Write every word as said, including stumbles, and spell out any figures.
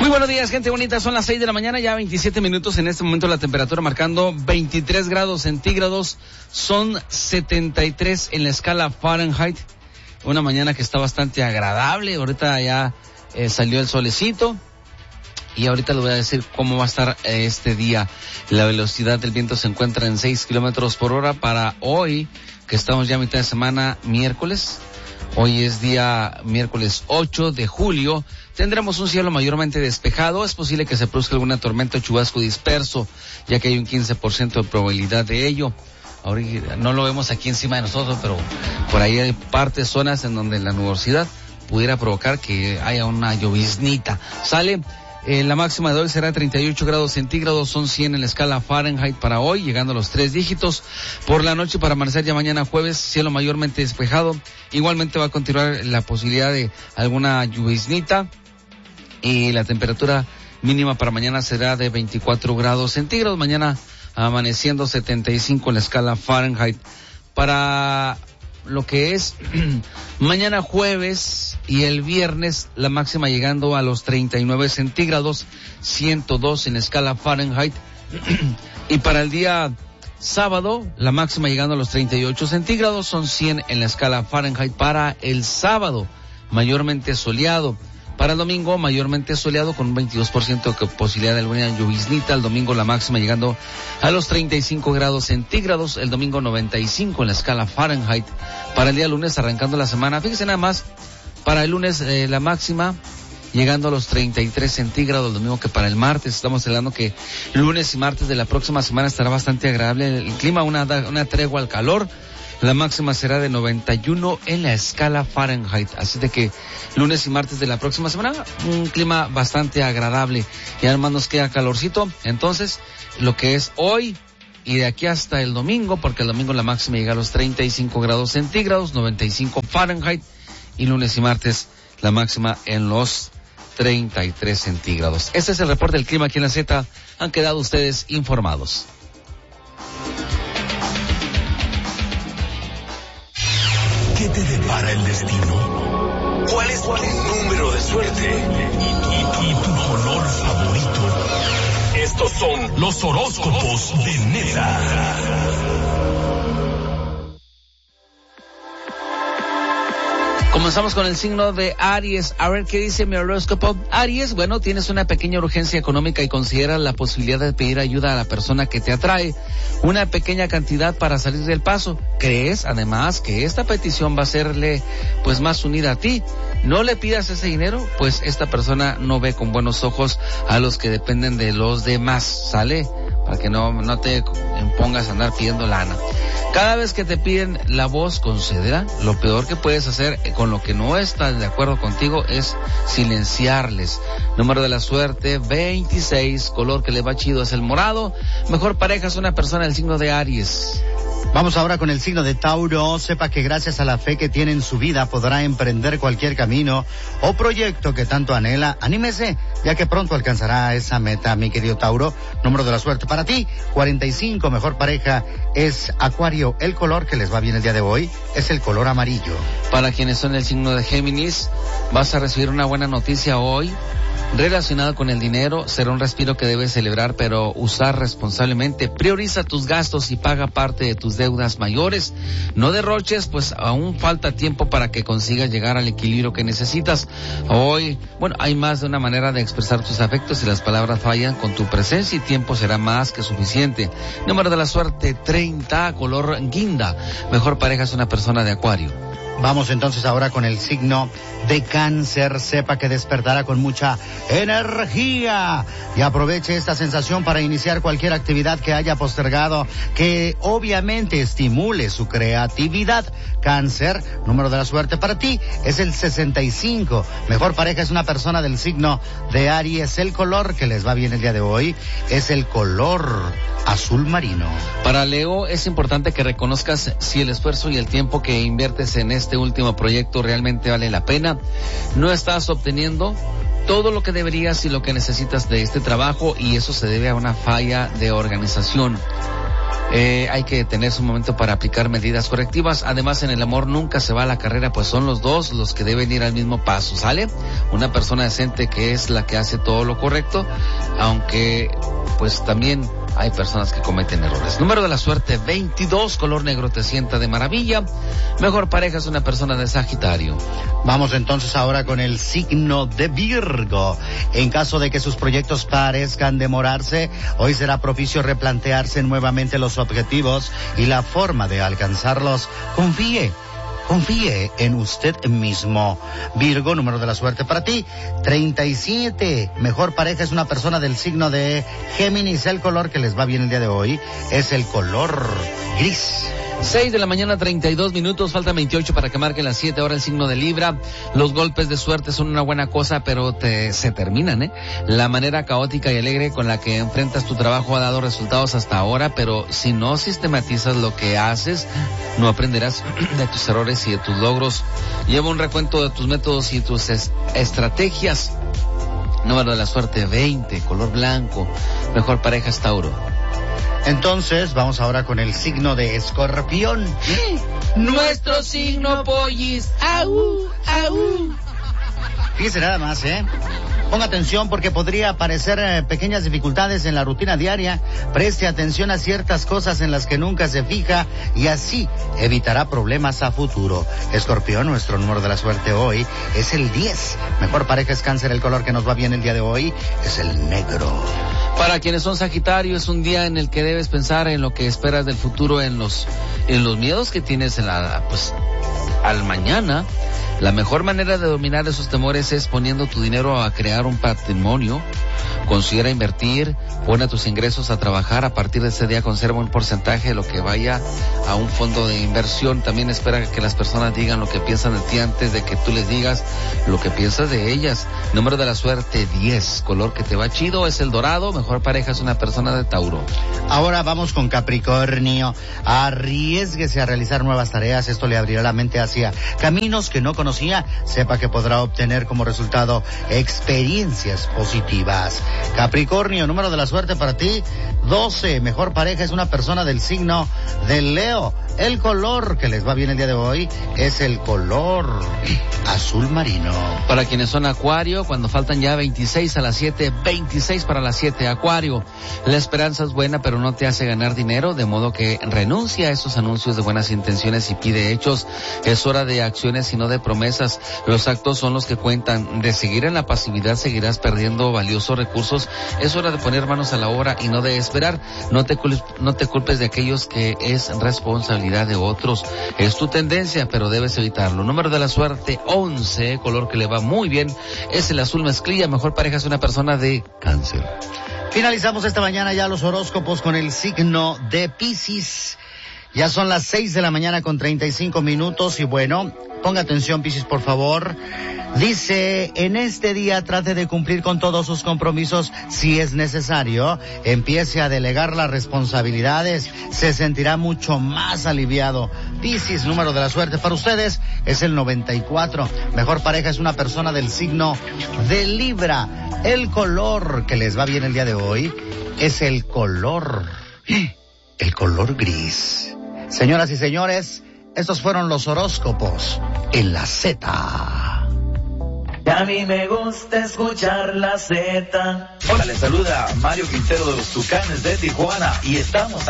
Muy buenos días, gente bonita. Son las seis de la mañana, ya veintisiete minutos. En este momento la temperatura marcando veintitrés grados centígrados. Son setenta y tres en la escala Fahrenheit. Una mañana que está bastante agradable. Ahorita ya eh, salió el solecito. Y ahorita les voy a decir cómo va a estar eh, este día. La velocidad del viento se encuentra en seis kilómetros por hora para hoy, que estamos ya a mitad de semana, miércoles. Hoy es día miércoles ocho de julio. Tendremos un cielo mayormente despejado. Es posible que se produzca alguna tormenta o chubasco disperso, ya que hay un quince por ciento de probabilidad de ello. Ahorita no lo vemos aquí encima de nosotros, pero por ahí hay partes, zonas en donde la nubosidad pudiera provocar que haya una lloviznita. Sale. Eh, la máxima de hoy será treinta y ocho grados centígrados, son cien en la escala Fahrenheit para hoy, llegando a los tres dígitos. Por la noche para amanecer ya mañana jueves, cielo mayormente despejado. Igualmente va a continuar la posibilidad de alguna lluviznita. Y la temperatura mínima para mañana será de veinticuatro grados centígrados. Mañana amaneciendo setenta y cinco en la escala Fahrenheit. Para lo que es mañana jueves y el viernes, la máxima llegando a los treinta y nueve centígrados, ciento dos en escala Fahrenheit. Y para el día sábado, la máxima llegando a los treinta y ocho centígrados, son cien en la escala Fahrenheit para el sábado, mayormente soleado. Para el domingo, mayormente soleado con un veintidós por ciento de posibilidad de alguna lluviznita. El domingo la máxima llegando a los treinta y cinco grados centígrados. El domingo noventa y cinco en la escala Fahrenheit. Para el día lunes arrancando la semana, fíjense nada más, para el lunes eh, la máxima llegando a los treinta y tres centígrados, lo mismo que para el martes. Estamos hablando que lunes y martes de la próxima semana estará bastante agradable el clima, una, una tregua al calor. La máxima será de noventa y uno en la escala Fahrenheit. Así de que lunes y martes de la próxima semana, un clima bastante agradable. Y además nos queda calorcito. Entonces, lo que es hoy y de aquí hasta el domingo, porque el domingo la máxima llega a los treinta y cinco grados centígrados, noventa y cinco Fahrenheit. Y lunes y martes la máxima en los treinta y tres centígrados. Este es el reporte del clima aquí en la Z. Han quedado ustedes informados. ¿Qué te depara el destino? ¿Cuál es tu número de suerte? ¿Y, y, y tu color favorito? Estos son los horóscopos de Neta. Comenzamos con el signo de Aries. A ver qué dice mi horóscopo. Aries, bueno, tienes una pequeña urgencia económica y consideras la posibilidad de pedir ayuda a la persona que te atrae. Una pequeña cantidad para salir del paso. Crees, además, que esta petición va a hacerle, pues, más unida a ti. No le pidas ese dinero, pues esta persona no ve con buenos ojos a los que dependen de los demás, ¿sale? Para que no, no te pongas a andar pidiendo lana. Cada vez que te piden la voz, concédela. Lo peor que puedes hacer con lo que no estás de acuerdo contigo es silenciarles. Número de la suerte, veintiséis. Color que le va chido es el morado. Mejor pareja es una persona del signo de Aries. Vamos ahora con el signo de Tauro. Sepa que gracias a la fe que tiene en su vida podrá emprender cualquier camino o proyecto que tanto anhela. Anímese, ya que pronto alcanzará esa meta, mi querido Tauro. Número de la suerte para ti, cuarenta y cinco. Mejor pareja es Acuario. El color que les va bien el día de hoy es el color amarillo. Para quienes son el signo de Géminis, vas a recibir una buena noticia hoy relacionado con el dinero. Será un respiro que debes celebrar, pero usar responsablemente. Prioriza tus gastos y paga parte de tus deudas mayores. No derroches, pues aún falta tiempo para que consigas llegar al equilibrio que necesitas. Hoy, bueno, hay más de una manera de expresar tus afectos. Si las palabras fallan, con tu presencia y tiempo será más que suficiente. Número de la suerte, treinta, color guinda. Mejor pareja es una persona de Acuario. Vamos entonces ahora con el signo de Cáncer. Sepa que despertará con mucha energía y aproveche esta sensación para iniciar cualquier actividad que haya postergado, que obviamente estimule su creatividad. Cáncer, número de la suerte para ti es el sesenta y cinco. Mejor pareja es una persona del signo de Aries. El color que les va bien el día de hoy es el color azul marino. Para Leo es importante que reconozcas si el esfuerzo y el tiempo que inviertes en este último proyecto realmente vale la pena. No estás obteniendo todo lo que deberías y lo que necesitas de este trabajo, y eso se debe a una falla de organización. Eh, hay que tenerse un momento para aplicar medidas correctivas. Además, en el amor nunca se va a la carrera, pues son los dos los que deben ir al mismo paso, ¿sale? Una persona decente que es la que hace todo lo correcto, aunque pues también hay personas que cometen errores. Número de la suerte veintidós, color negro te sienta de maravilla. Mejor pareja es una persona de Sagitario. Vamos entonces ahora con el signo de Virgo. En caso de que sus proyectos parezcan demorarse, hoy será propicio replantearse nuevamente los objetivos y la forma de alcanzarlos. Confíe. Confíe en usted mismo. Virgo, número de la suerte para ti, treinta y siete. Mejor pareja es una persona del signo de Géminis. El color que les va bien el día de hoy es el color gris. seis de la mañana, treinta y dos minutos, falta veintiocho para que marquen las siete, ahora el signo de Libra. Los golpes de suerte son una buena cosa, pero te, se terminan, ¿eh? La manera caótica y alegre con la que enfrentas tu trabajo ha dado resultados hasta ahora, pero si no sistematizas lo que haces, no aprenderás de tus errores y de tus logros. Lleva un recuento de tus métodos y tus es- estrategias. Número de la suerte veinte, color blanco. Mejor pareja es Tauro. Entonces, vamos ahora con el signo de Escorpión. Nuestro signo, pollis. ¡Au! ¡Au! Fíjese nada más, ¿eh? Ponga atención porque podría aparecer eh, pequeñas dificultades en la rutina diaria. Preste atención a ciertas cosas en las que nunca se fija y así evitará problemas a futuro. Escorpión, nuestro número de la suerte hoy es el diez. Mejor pareja es Cáncer, el color que nos va bien el día de hoy es el negro. Para quienes son Sagitario, es un día en el que debes pensar en lo que esperas del futuro, en los, en los miedos que tienes en la, pues, al mañana. La mejor manera de dominar esos temores es poniendo tu dinero a crear un patrimonio. Considera invertir, pone a tus ingresos a trabajar. A partir de ese día conserva un porcentaje de lo que vaya a un fondo de inversión. También espera que las personas digan lo que piensan de ti antes de que tú les digas lo que piensas de ellas. Número de la suerte diez, color que te va chido es el dorado. Mejor pareja es una persona de Tauro. Ahora vamos con Capricornio. Arriésguese a realizar nuevas tareas. Esto le abrirá la mente hacia caminos que no conocía. Sepa que podrá obtener como resultado experiencias positivas. Capricornio, número de la suerte para ti, doce. Mejor pareja es una persona del signo del Leo. El color que les va bien el día de hoy es el color azul marino. Para quienes son Acuario, cuando faltan ya veintiséis a las siete, veintiséis para las siete, Acuario. La esperanza es buena, pero no te hace ganar dinero, de modo que renuncia a esos anuncios de buenas intenciones y pide hechos. Es hora de acciones y no de promesas. Los actos son los que cuentan. De seguir en la pasividad seguirás perdiendo valiosos recursos. Es hora de poner manos a la obra y no de esperar. No te culpes, no te culpes de aquellos que es responsabilidad de otros. Es tu tendencia, pero debes evitarlo. Número de la suerte once, color que le va muy bien es el azul mezclilla. Mejor pareja es una persona de Cáncer. Finalizamos esta mañana ya los horóscopos con el signo de Piscis. Ya son las seis de la mañana con treinta y cinco minutos y bueno, ponga atención, Piscis, por favor. Dice, en este día trate de cumplir con todos sus compromisos si es necesario. Empiece a delegar las responsabilidades, se sentirá mucho más aliviado. Piscis, número de la suerte para ustedes es el noventa y cuatro. Mejor pareja es una persona del signo de Libra. El color que les va bien el día de hoy es el color, el color gris. Señoras y señores, estos fueron los horóscopos en la Z. A mí me gusta escuchar la Z. Hola, les saluda Mario Quintero de los Tucanes de Tijuana y estamos aquí.